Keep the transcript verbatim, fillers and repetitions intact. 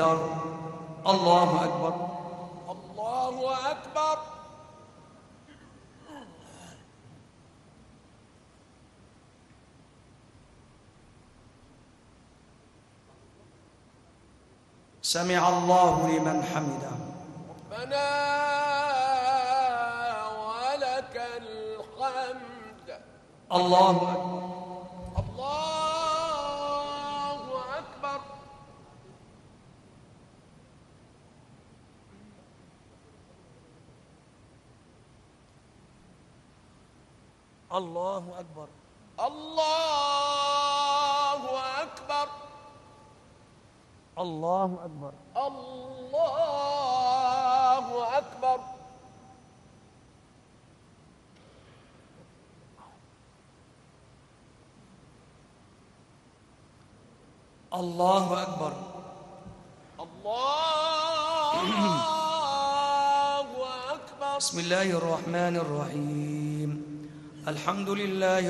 الله أكبر. الله أكبر. سمع الله لمن حمده. ربنا ولك الحمد. الله أكبر. الله أكبر. الله أكبر. الله أكبر. الله أكبر. الله أكبر. الله أكبر. الله أكبر. بسم الله الرحمن الرحيم. الحمد لله